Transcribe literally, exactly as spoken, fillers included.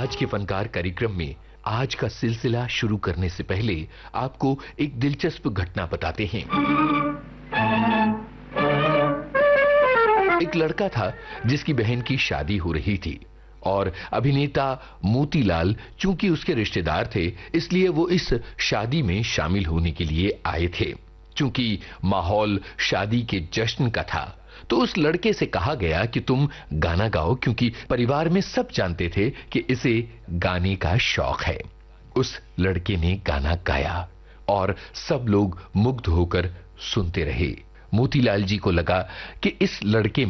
आज के फनकार कार्यक्रम में आज का सिलसिला शुरू करने से पहले आपको एक दिलचस्प घटना बताते हैं। एक लड़का था जिसकी बहन की शादी हो रही थी और अभिनेता मोतीलाल चूंकि उसके रिश्तेदार थे, इसलिए वो इस शादी में शामिल होने के लिए आए थे। चूंकि माहौल शादी के जश्न का था, तो उस लड़के से कहा गया कि तुम गाना गाओ, क्योंकि परिवार में सब जानते थे कि इसे गाने का शौक है। उस लड़के ने गाना गाया और सब लोग मुग्ध होकर सुनते रहे। मोतीलाल जी को लगा कि इस लड़के